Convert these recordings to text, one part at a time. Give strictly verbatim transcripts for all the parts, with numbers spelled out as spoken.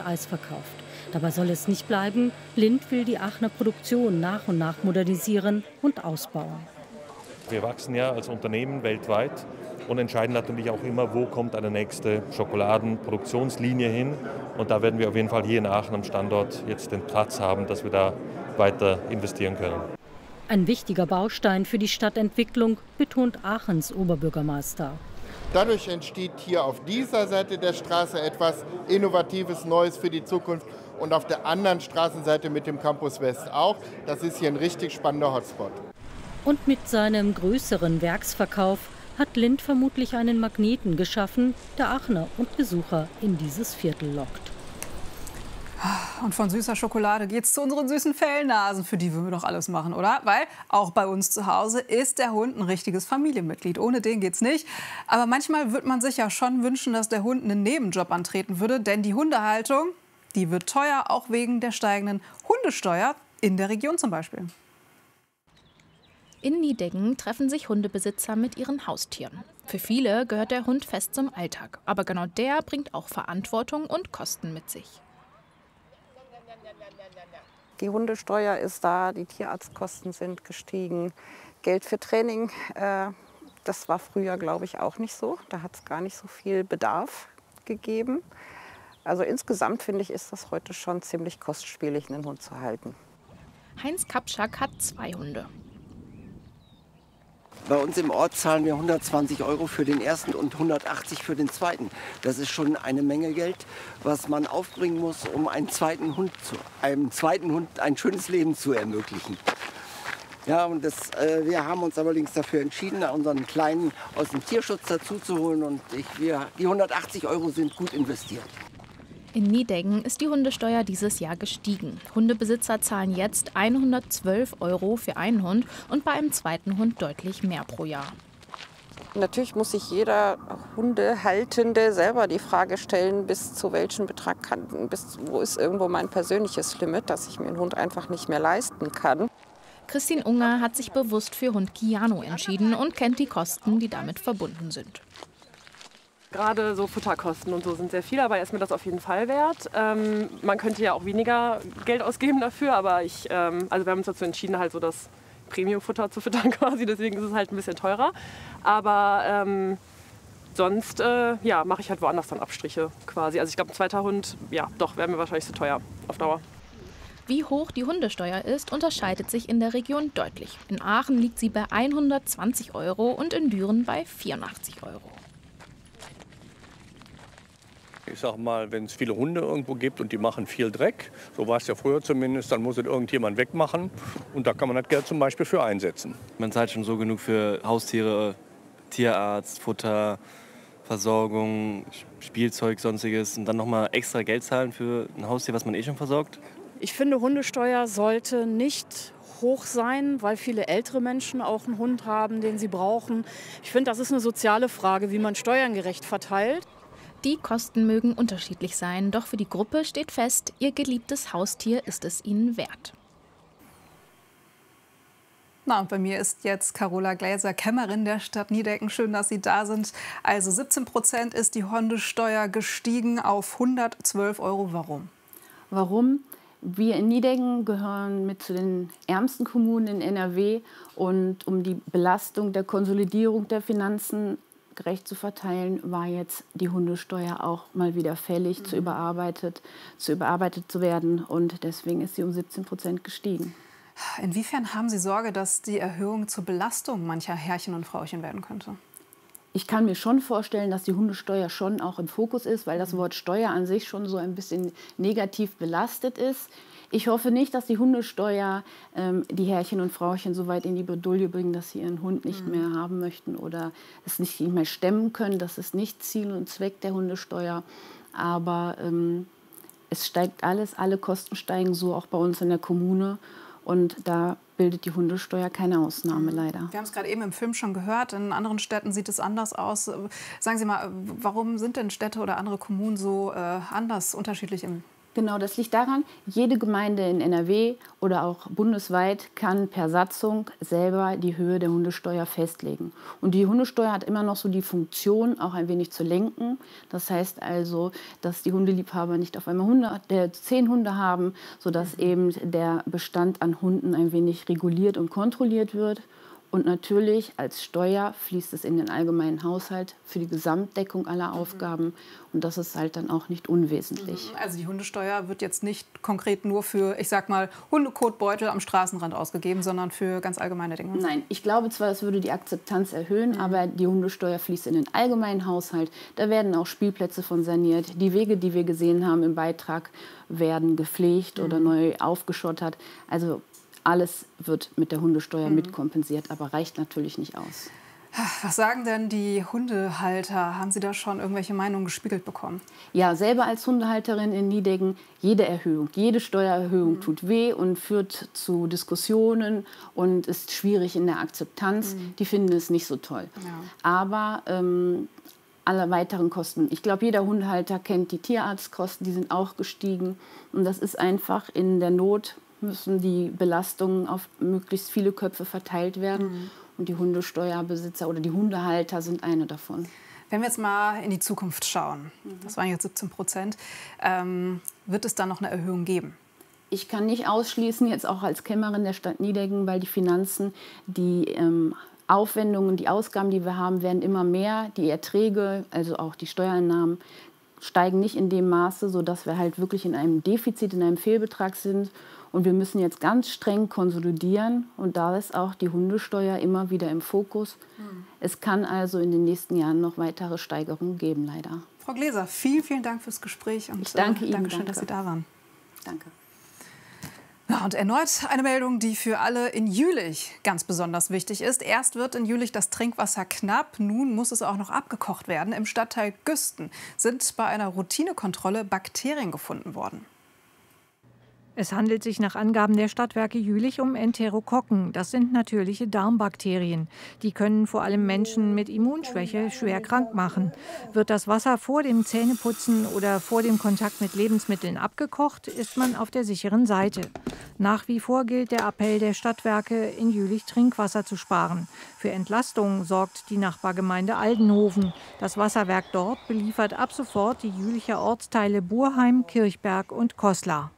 und Eis verkauft. Dabei soll es nicht bleiben. Lindt will die Aachener Produktion nach und nach modernisieren und ausbauen. Wir wachsen ja als Unternehmen weltweit und entscheiden natürlich auch immer, wo kommt eine nächste Schokoladenproduktionslinie hin. Und da werden wir auf jeden Fall hier in Aachen am Standort jetzt den Platz haben, dass wir da weiter investieren können. Ein wichtiger Baustein für die Stadtentwicklung, betont Aachens Oberbürgermeister. Dadurch entsteht hier auf dieser Seite der Straße etwas Innovatives, Neues für die Zukunft. Und auf der anderen Straßenseite mit dem Campus West auch. Das ist hier ein richtig spannender Hotspot. Und mit seinem größeren Werksverkauf hat Lindt vermutlich einen Magneten geschaffen, der Aachener und Besucher in dieses Viertel lockt. Und von süßer Schokolade geht's zu unseren süßen Fellnasen. Für die würden wir doch alles machen, oder? Weil auch bei uns zu Hause ist der Hund ein richtiges Familienmitglied. Ohne den geht's nicht. Aber manchmal würde man sich ja schon wünschen, dass der Hund einen Nebenjob antreten würde. Denn die Hundehaltung, die wird teuer, auch wegen der steigenden Hundesteuer in der Region zum Beispiel. In Nideggen treffen sich Hundebesitzer mit ihren Haustieren. Für viele gehört der Hund fest zum Alltag. Aber genau der bringt auch Verantwortung und Kosten mit sich. Die Hundesteuer ist da, die Tierarztkosten sind gestiegen. Geld für Training, äh, das war früher, glaube ich, auch nicht so. Da hat es gar nicht so viel Bedarf gegeben. Also insgesamt, finde ich, ist das heute schon ziemlich kostspielig, einen Hund zu halten. Heinz Kapschak hat zwei Hunde. Bei uns im Ort zahlen wir hundertzwanzig Euro für den ersten und hundertachtzig für den zweiten. Das ist schon eine Menge Geld, was man aufbringen muss, um einen zweiten Hund zu, einem zweiten Hund ein schönes Leben zu ermöglichen. Ja, und das, äh, wir haben uns allerdings dafür entschieden, unseren Kleinen aus dem Tierschutz dazu zu holen. Und ich, wir, die hundertachtzig Euro sind gut investiert. In Nideggen ist die Hundesteuer dieses Jahr gestiegen. Hundebesitzer zahlen jetzt hundertzwölf Euro für einen Hund und bei einem zweiten Hund deutlich mehr pro Jahr. Natürlich muss sich jeder Hundehaltende selber die Frage stellen, bis zu welchem Betrag kann, bis wo ist irgendwo mein persönliches Limit, dass ich mir einen Hund einfach nicht mehr leisten kann. Christine Unger hat sich bewusst für Hund Kiano entschieden und kennt die Kosten, die damit verbunden sind. Gerade so Futterkosten und so sind sehr viel, aber er ist mir das auf jeden Fall wert. Ähm, man könnte ja auch weniger Geld ausgeben dafür, aber ich, ähm, also wir haben uns dazu entschieden, halt so das Premium-Futter zu füttern quasi, deswegen ist es halt ein bisschen teurer. Aber ähm, sonst äh, ja, mache ich halt woanders dann Abstriche quasi. Also ich glaube, ein zweiter Hund, ja, doch, wäre mir wahrscheinlich zu teuer auf Dauer. Wie hoch die Hundesteuer ist, unterscheidet sich in der Region deutlich. In Aachen liegt sie bei hundertzwanzig Euro und in Düren bei vierundachtzig Euro. Ich sag mal, wenn es viele Hunde irgendwo gibt und die machen viel Dreck, so war es ja früher zumindest, dann muss es irgendjemand wegmachen. Und da kann man das Geld zum Beispiel für einsetzen. Man zahlt schon so genug für Haustiere, Tierarzt, Futter, Versorgung, Spielzeug, sonstiges. Und dann nochmal extra Geld zahlen für ein Haustier, was man eh schon versorgt. Ich finde, Hundesteuer sollte nicht hoch sein, weil viele ältere Menschen auch einen Hund haben, den sie brauchen. Ich finde, das ist eine soziale Frage, wie man Steuern gerecht verteilt. Die Kosten mögen unterschiedlich sein, doch für die Gruppe steht fest, ihr geliebtes Haustier ist es ihnen wert. Na, und bei mir ist jetzt Carola Gläser, Kämmerin der Stadt Nideggen. Schön, dass Sie da sind. Also siebzehn Prozent ist die Hundesteuer gestiegen auf hundertzwölf Euro. Warum? Warum? Wir in Nideggen gehören mit zu den ärmsten Kommunen in N R W. Und um die Belastung der Konsolidierung der Finanzen gerecht zu verteilen, war jetzt die Hundesteuer auch mal wieder fällig, mhm. zu, überarbeitet, zu überarbeitet zu werden. Und deswegen ist sie um siebzehn Prozent gestiegen. Inwiefern haben Sie Sorge, dass die Erhöhung zur Belastung mancher Herrchen und Frauchen werden könnte? Ich kann mir schon vorstellen, dass die Hundesteuer schon auch im Fokus ist, weil das Wort Steuer an sich schon so ein bisschen negativ belastet ist. Ich hoffe nicht, dass die Hundesteuer ähm, die Herrchen und Frauchen so weit in die Bredouille bringen, dass sie ihren Hund nicht mhm. mehr haben möchten oder es nicht mehr stemmen können. Das ist nicht Ziel und Zweck der Hundesteuer. Aber ähm, es steigt alles, alle Kosten steigen so auch bei uns in der Kommune. Und da bildet die Hundesteuer keine Ausnahme, leider. Wir haben es gerade eben im Film schon gehört. In anderen Städten sieht es anders aus. Sagen Sie mal, warum sind denn Städte oder andere Kommunen so äh, anders, unterschiedlich im Genau, das liegt daran, jede Gemeinde in N R W oder auch bundesweit kann per Satzung selber die Höhe der Hundesteuer festlegen. Und die Hundesteuer hat immer noch so die Funktion, auch ein wenig zu lenken. Das heißt also, dass die Hundeliebhaber nicht auf einmal hundert, äh, zehn Hunde haben, sodass eben der Bestand an Hunden ein wenig reguliert und kontrolliert wird. Und natürlich als Steuer fließt es in den allgemeinen Haushalt für die Gesamtdeckung aller Aufgaben. Und das ist halt dann auch nicht unwesentlich. Also die Hundesteuer wird jetzt nicht konkret nur für, ich sag mal, Hundekotbeutel am Straßenrand ausgegeben, sondern für ganz allgemeine Dinge? Nein, ich glaube zwar, es würde die Akzeptanz erhöhen, mhm. aber die Hundesteuer fließt in den allgemeinen Haushalt. Da werden auch Spielplätze von saniert. Die Wege, die wir gesehen haben im Beitrag, werden gepflegt mhm. oder neu aufgeschottert. Also alles wird mit der Hundesteuer mhm. mitkompensiert, aber reicht natürlich nicht aus. Was sagen denn die Hundehalter? Haben Sie da schon irgendwelche Meinungen gespiegelt bekommen? Ja, selber als Hundehalterin in Niedeggen, jede Erhöhung, jede Steuererhöhung mhm. tut weh und führt zu Diskussionen und ist schwierig in der Akzeptanz. Mhm. Die finden es nicht so toll. Ja. Aber ähm, alle weiteren Kosten. Ich glaube, jeder Hundehalter kennt die Tierarztkosten, die sind auch gestiegen. Und das ist einfach in der Not, müssen die Belastungen auf möglichst viele Köpfe verteilt werden. Mhm. Und die Hundesteuerbesitzer oder die Hundehalter sind eine davon. Wenn wir jetzt mal in die Zukunft schauen, mhm. das waren jetzt siebzehn Prozent, ähm, wird es da noch eine Erhöhung geben? Ich kann nicht ausschließen, jetzt auch als Kämmerin der Stadt Niedeggen, weil die Finanzen, die ähm, Aufwendungen, die Ausgaben, die wir haben, werden immer mehr. Die Erträge, also auch die Steuereinnahmen, steigen nicht in dem Maße, sodass wir halt wirklich in einem Defizit, in einem Fehlbetrag sind. Und wir müssen jetzt ganz streng konsolidieren. Und da ist auch die Hundesteuer immer wieder im Fokus. Mhm. Es kann also in den nächsten Jahren noch weitere Steigerungen geben, leider. Frau Gläser, vielen, vielen Dank fürs Gespräch. Und ich danke äh, Ihnen. Dankeschön, Danke. dass Sie da waren. Danke. Ja, und erneut eine Meldung, die für alle in Jülich ganz besonders wichtig ist. Erst wird in Jülich das Trinkwasser knapp, nun muss es auch noch abgekocht werden. Im Stadtteil Güsten sind bei einer Routinekontrolle Bakterien gefunden worden. Es handelt sich nach Angaben der Stadtwerke Jülich um Enterokokken. Das sind natürliche Darmbakterien. Die können vor allem Menschen mit Immunschwäche schwer krank machen. Wird das Wasser vor dem Zähneputzen oder vor dem Kontakt mit Lebensmitteln abgekocht, ist man auf der sicheren Seite. Nach wie vor gilt der Appell der Stadtwerke, in Jülich Trinkwasser zu sparen. Für Entlastung sorgt die Nachbargemeinde Aldenhoven. Das Wasserwerk dort beliefert ab sofort die Jülicher Ortsteile Burheim, Kirchberg und Koslar.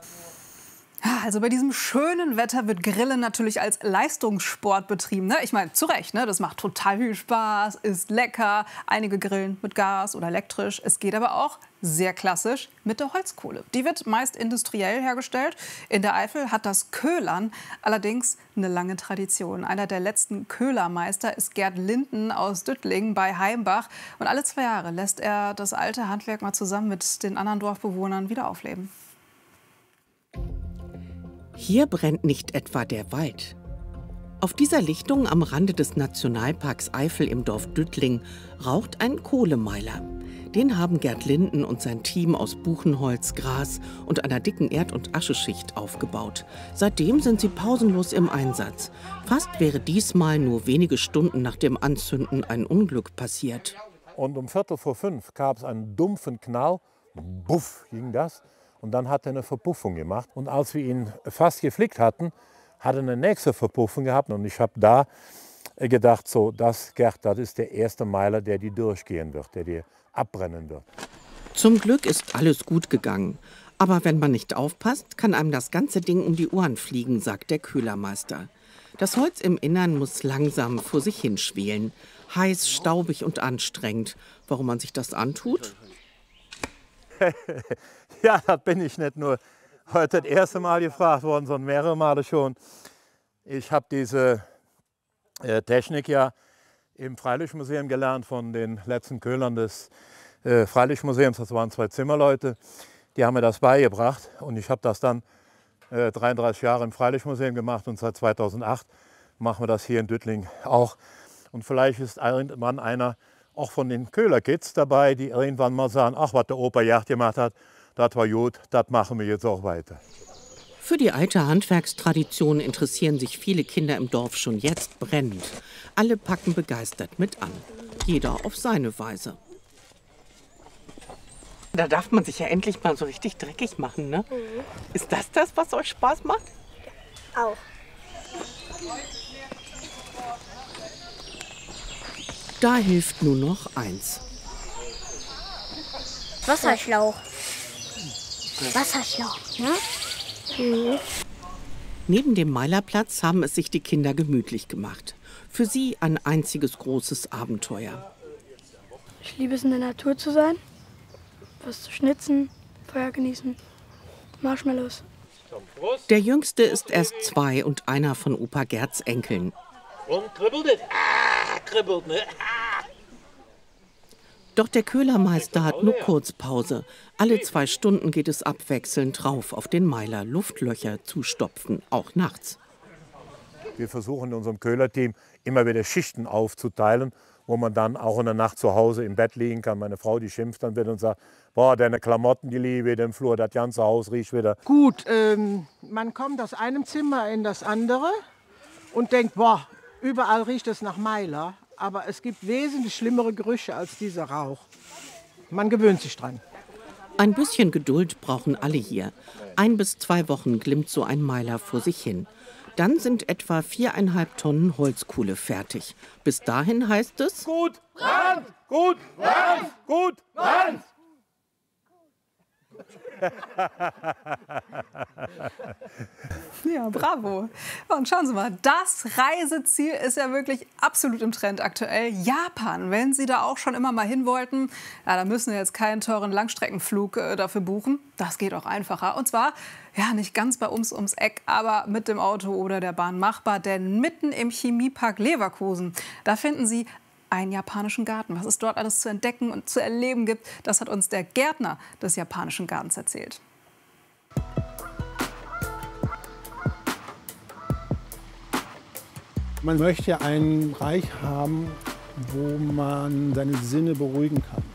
Also bei diesem schönen Wetter wird Grillen natürlich als Leistungssport betrieben. Ne? Ich meine, zu Recht, ne? Das macht total viel Spaß, ist lecker. Einige grillen mit Gas oder elektrisch. Es geht aber auch sehr klassisch mit der Holzkohle. Die wird meist industriell hergestellt. In der Eifel hat das Köhlern allerdings eine lange Tradition. Einer der letzten Köhlermeister ist Gerd Linden aus Düttling bei Heimbach. Und alle zwei Jahre lässt er das alte Handwerk mal zusammen mit den anderen Dorfbewohnern wieder aufleben. Hier brennt nicht etwa der Wald. Auf dieser Lichtung am Rande des Nationalparks Eifel im Dorf Düttling raucht ein Kohlemeiler. Den haben Gerd Linden und sein Team aus Buchenholz, Gras und einer dicken Erd- und Ascheschicht aufgebaut. Seitdem sind sie pausenlos im Einsatz. Fast wäre diesmal nur wenige Stunden nach dem Anzünden ein Unglück passiert. Und um Viertel vor fünf gab es einen dumpfen Knall. Buff ging das. Und dann hat er eine Verpuffung gemacht. Und als wir ihn fast geflickt hatten, hat er eine nächste Verpuffung gehabt. Und ich habe da gedacht, so, das, Gerd, das ist der erste Meiler, der die durchgehen wird, der die abbrennen wird. Zum Glück ist alles gut gegangen. Aber wenn man nicht aufpasst, kann einem das ganze Ding um die Ohren fliegen, sagt der Köhlermeister. Das Holz im Innern muss langsam vor sich hinschwelen. Heiß, staubig und anstrengend. Warum man sich das antut? Ja, das bin ich nicht nur heute das erste Mal gefragt worden, sondern mehrere Male schon. Ich habe diese äh, Technik ja im Freilichtmuseum gelernt von den letzten Köhlern des äh, Freilichtmuseums. Das waren zwei Zimmerleute, die haben mir das beigebracht. Und ich habe das dann äh, dreiunddreißig Jahre im Freilichtmuseum gemacht und seit zweitausendacht machen wir das hier in Düttling auch. Und vielleicht ist irgendwann einer auch von den Köhlerkids dabei, die irgendwann mal sagen, ach, was der Opa Jagd gemacht hat, das war gut, das machen wir jetzt auch weiter. Für die alte Handwerkstradition interessieren sich viele Kinder im Dorf schon jetzt brennend. Alle packen begeistert mit an, jeder auf seine Weise. Da darf man sich ja endlich mal so richtig dreckig machen, ne? Mhm. Ist das das, was euch Spaß macht? Auch. Da hilft nur noch eins. Wasserschlauch. Wasserschlauch, ne? Mhm. Neben dem Meilerplatz haben es sich die Kinder gemütlich gemacht. Für sie ein einziges großes Abenteuer. Ich liebe es, in der Natur zu sein, was zu schnitzen, Feuer genießen, Marshmallows. Der Jüngste ist erst zwei und einer von Opa Gerds Enkeln. Und kribbelt es? Ah, kribbelt, ne? Ah. Doch der Köhlermeister hat nur Kurzpause. Alle zwei Stunden geht es abwechselnd drauf auf den Meiler, Luftlöcher zu stopfen, auch nachts. Wir versuchen in unserem Köhlerteam immer wieder Schichten aufzuteilen, wo man dann auch in der Nacht zu Hause im Bett liegen kann. Meine Frau, die schimpft dann wieder und sagt, boah, deine Klamotten, die liegen wieder im Flur, das ganze Haus riecht wieder. Gut, ähm, man kommt aus einem Zimmer in das andere und denkt, boah, überall riecht es nach Meiler. Aber es gibt wesentlich schlimmere Gerüche als dieser Rauch. Man gewöhnt sich dran. Ein bisschen Geduld brauchen alle hier. Ein bis zwei Wochen glimmt so ein Meiler vor sich hin. Dann sind etwa viereinhalb Tonnen Holzkohle fertig. Bis dahin heißt es: Gut, Brand! Gut, Brand! Gut, Brand! Ja, bravo. Und schauen Sie mal, das Reiseziel ist ja wirklich absolut im Trend aktuell. Japan, wenn Sie da auch schon immer mal hin wollten, ja, da müssen Sie jetzt keinen teuren Langstreckenflug äh, dafür buchen. Das geht auch einfacher. Und zwar, ja, nicht ganz bei uns ums Eck, aber mit dem Auto oder der Bahn machbar. Denn mitten im Chemiepark Leverkusen, da finden Sie einen japanischen Garten. Was es dort alles zu entdecken und zu erleben gibt, das hat uns der Gärtner des japanischen Gartens erzählt. Man möchte einen Bereich haben, wo man seine Sinne beruhigen kann.